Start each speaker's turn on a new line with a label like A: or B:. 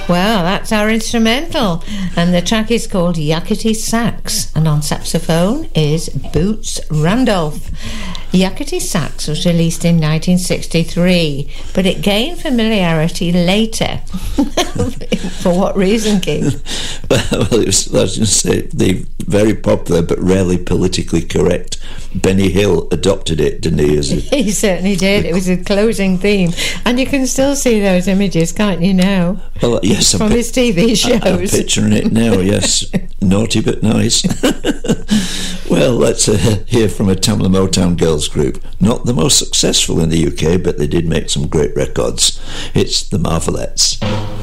A: Well, that's our instrumental, and the track is called Yakety Sax, and on saxophone is Boots Randolph. Yakety Sax was released in 1963, but it gained familiarity later. For what reason, Keith?
B: Well, it was, I was going to say, the very popular but rarely politically correct Benny Hill adopted it, didn't he?
A: He certainly did. It was a closing theme, and you can still see those images, can't you now?
B: Well, yes,
A: from his TV shows.
B: I'm picturing it now, yes. Naughty but nice. Well, let's hear from a Tamla Motown girls group. Not the most successful in the UK, but they did make some great records. It's the Marvelettes.